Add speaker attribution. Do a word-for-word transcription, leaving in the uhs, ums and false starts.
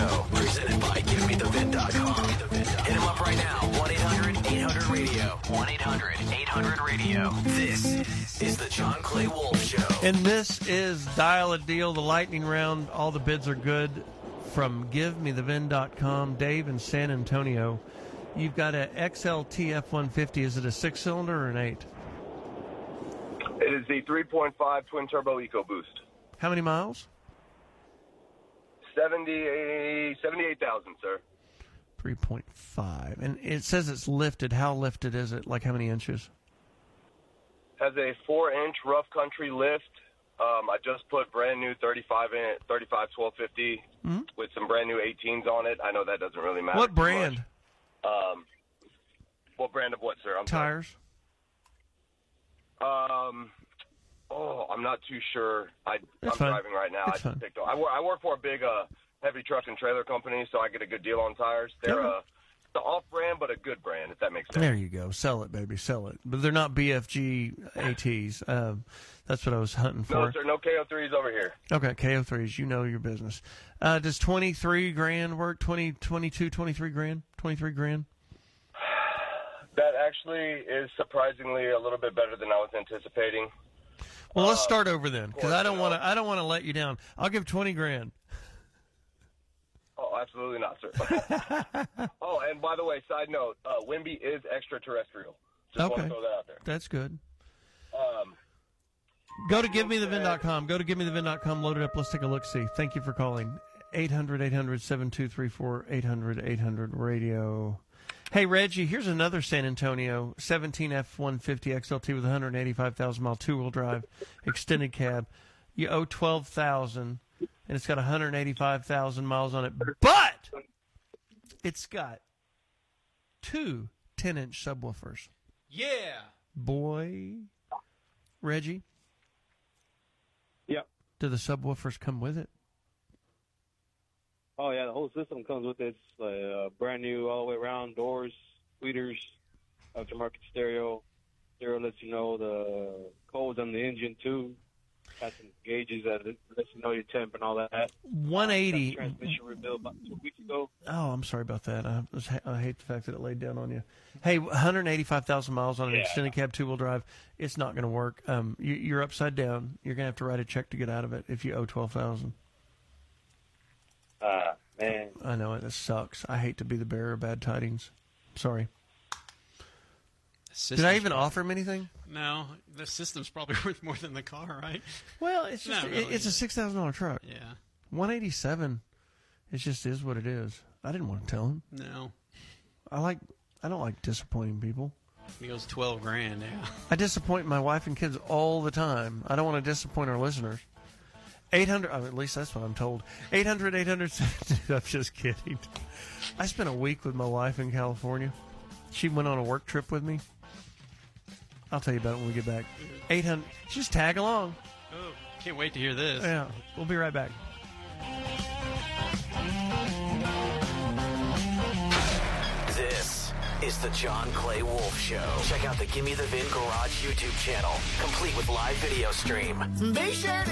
Speaker 1: Show, presented by Give Me The Vin dot com. Hit him up right now, one eight hundred eight hundred radio. one eight hundred eight hundred radio. This is the John Clay Wolf Show.
Speaker 2: And this is Dial a Deal, the lightning round. All the bids are good from Give Me The Vin dot com. Dave in San Antonio. You've got a X L T F one fifty. Is it a six-cylinder or an eight?
Speaker 3: It is the three point five twin-turbo EcoBoost.
Speaker 2: How many miles?
Speaker 3: seventy, seventy-eight thousand, sir.
Speaker 2: three point five. And it says it's lifted. How lifted is it? Like how many inches?
Speaker 3: Has a four-inch rough country lift. Um, I just put brand new thirty-five in thirty-five twelve fifty mm-hmm. with some brand new eighteens on it. I know that doesn't really matter.
Speaker 2: What brand?
Speaker 3: Um, what brand of what, sir? I'm
Speaker 2: Tires.
Speaker 3: Sorry. Um, oh, I'm not too sure. I, I'm
Speaker 2: fine.
Speaker 3: driving right now.
Speaker 2: It's
Speaker 3: I,
Speaker 2: fine.
Speaker 3: picked I, work, I work for a big uh, heavy truck and trailer company, so I get a good deal on tires. They're
Speaker 2: okay.
Speaker 3: uh, the off-brand, but a good brand, if that makes sense.
Speaker 2: There you go. Sell it, baby. Sell it. But they're not B F G A Ts. Um, that's what I was hunting for.
Speaker 3: No, sir. No K O threes over here.
Speaker 2: Okay, K O threes. You know your business. Uh, does twenty-three grand work? twenty, twenty-two, twenty-three grand? twenty-three grand?
Speaker 3: That actually is surprisingly a little bit better than I was anticipating.
Speaker 2: Well, let's
Speaker 3: uh,
Speaker 2: start over then, because I don't want to. I don't want to let you down. I'll give twenty grand.
Speaker 3: Oh, absolutely not, sir. Oh, and by the way, side note, uh, Wimby is extraterrestrial. Just
Speaker 2: okay,
Speaker 3: want to throw that out there.
Speaker 2: That's good.
Speaker 3: Um,
Speaker 2: Go to Give Me The Vin dot com. Go to Give Me The Vin dot com. Load it up. Let's take a look-see. Thank you for calling. eight hundred eight hundred seven two three four. eight hundred eight hundred radio. Hey, Reggie, here's another San Antonio seventeen F one fifty X L T with one hundred eighty-five thousand mile two-wheel drive, extended cab. You owe twelve thousand dollars, and it's got one hundred eighty-five thousand miles on it. But it's got two ten-inch subwoofers.
Speaker 4: Yeah.
Speaker 2: Boy. Reggie?
Speaker 5: Yep.
Speaker 2: Do the subwoofers come with it?
Speaker 5: Oh, yeah, the whole system comes with it. It's uh, brand new all the way around, doors, tweeters, aftermarket stereo. Stereo lets you know the codes on the engine, too. Got some gauges that lets you know your temp and all that.
Speaker 2: one eighty.
Speaker 5: Uh, transmission rebuilt about two weeks ago.
Speaker 2: Oh, I'm sorry about that. I, was, I hate the fact that it laid down on you. Hey, one hundred eighty-five thousand miles on an
Speaker 5: Yeah. extended
Speaker 2: cab two-wheel drive. It's not going to work. Um, you, you're upside down. You're going to have to write a check to get out of it if you owe twelve thousand
Speaker 5: dollars. Uh, man.
Speaker 2: I know it. This sucks. I hate to be the bearer of bad tidings. Sorry. Did I even
Speaker 4: probably,
Speaker 2: offer him anything?
Speaker 4: No, the system's probably worth more than the car, right?
Speaker 2: Well, it's just
Speaker 4: Not
Speaker 2: it,
Speaker 4: really,
Speaker 2: it's a six thousand dollar truck.
Speaker 4: Yeah.
Speaker 2: one eighty-seven. It just is what it is. I didn't want to tell him.
Speaker 4: No.
Speaker 2: I like. I don't like disappointing people.
Speaker 4: He goes twelve grand. Yeah.
Speaker 2: I disappoint my wife and kids all the time. I don't want to disappoint our listeners. eight hundred. I mean, at least that's what I'm told. eight hundred eight hundred I'm just kidding. I spent a week with my wife in California. She went on a work trip with me. I'll tell you about it when we get back. eight hundred. Just tag along.
Speaker 4: Oh, can't wait to hear this.
Speaker 2: Yeah, we'll be right back.
Speaker 1: This is the John Clay Wolf Show. Check out the Gimme the Vin Garage YouTube channel, complete with live video stream.
Speaker 6: Be sure to